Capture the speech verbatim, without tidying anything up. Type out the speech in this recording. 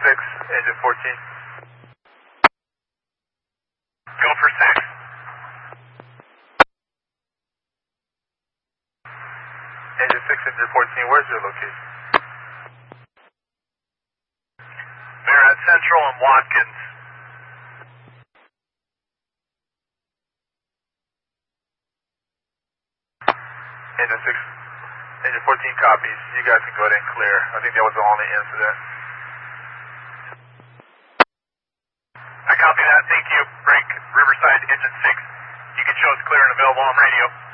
six, engine fourteen. Go for six. Engine six, engine fourteen, where's your location? They're at Central and Watkins. Engine six, engine fourteen copies. You guys can go ahead and clear. I think that was the only incident. I copy that. Thank you. Break Riverside, engine six. You can show us clear and available on radio.